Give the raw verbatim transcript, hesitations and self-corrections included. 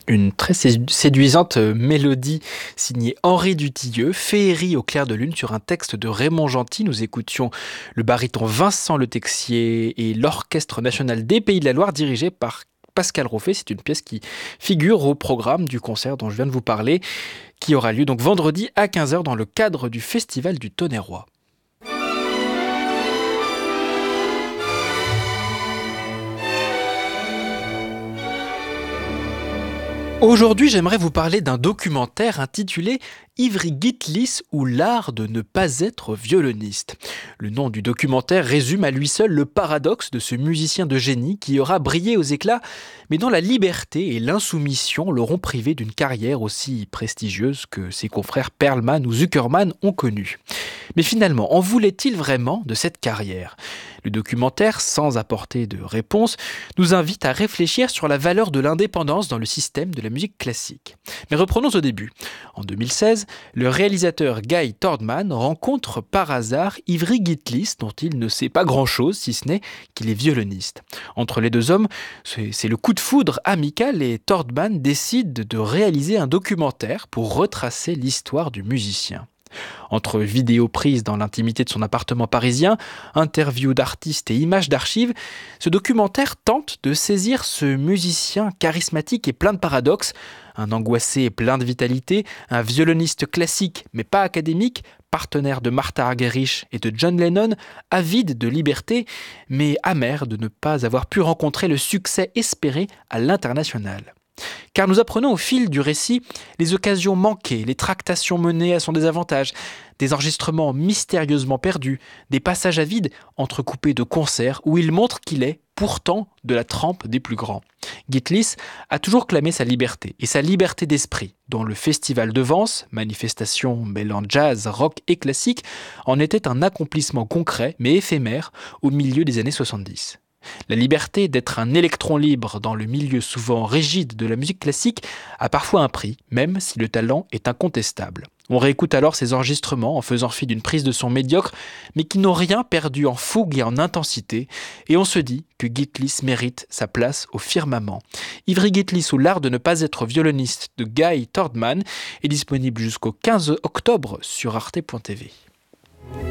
Une très sé- séduisante euh, mélodie signée Henri Dutilleux, Féerie au clair de lune sur un texte de Raymond Gentil. Nous écoutions le baryton Vincent Le Texier et l'Orchestre national des Pays de la Loire dirigé par Pascal Roffet. C'est une pièce qui figure au programme du concert dont je viens de vous parler, qui aura lieu donc vendredi à quinze heures dans le cadre du Festival du Tonnerrois. Aujourd'hui, j'aimerais vous parler d'un documentaire intitulé Ivry Gitlis ou l'art de ne pas être violoniste. Le nom du documentaire résume à lui seul le paradoxe de ce musicien de génie qui aura brillé aux éclats, mais dont la liberté et l'insoumission l'auront privé d'une carrière aussi prestigieuse que ses confrères Perlman ou Zuckerman ont connue. Mais finalement, en voulait-il vraiment de cette carrière ? Le documentaire, sans apporter de réponse, nous invite à réfléchir sur la valeur de l'indépendance dans le système de la musique classique. Mais reprenons au début. En deux mille seize, le réalisateur Guy Tordman rencontre par hasard Ivry Gitlis, dont il ne sait pas grand-chose, si ce n'est qu'il est violoniste. Entre les deux hommes, c'est, c'est le coup de foudre amical et Tordman décide de réaliser un documentaire pour retracer l'histoire du musicien. Entre vidéos prises dans l'intimité de son appartement parisien, interviews d'artistes et images d'archives, ce documentaire tente de saisir ce musicien charismatique et plein de paradoxes, un angoissé et plein de vitalité, un violoniste classique mais pas académique, partenaire de Martha Argerich et de John Lennon, avide de liberté mais amer de ne pas avoir pu rencontrer le succès espéré à l'international. Car nous apprenons au fil du récit les occasions manquées, les tractations menées à son désavantage, des enregistrements mystérieusement perdus, des passages à vide entrecoupés de concerts où il montre qu'il est, pourtant, de la trempe des plus grands. Gitlis a toujours clamé sa liberté, et sa liberté d'esprit, dont le Festival de Vence, manifestation mêlant jazz, rock et classique, en était un accomplissement concret mais éphémère au milieu des années soixante-dix. La liberté d'être un électron libre dans le milieu souvent rigide de la musique classique a parfois un prix, même si le talent est incontestable. On réécoute alors ses enregistrements en faisant fi d'une prise de son médiocre, mais qui n'ont rien perdu en fougue et en intensité, et on se dit que Gitlis mérite sa place au firmament. Ivry Gitlis ou l'art de ne pas être violoniste de Guy Tordman est disponible jusqu'au quinze octobre sur arte point t v.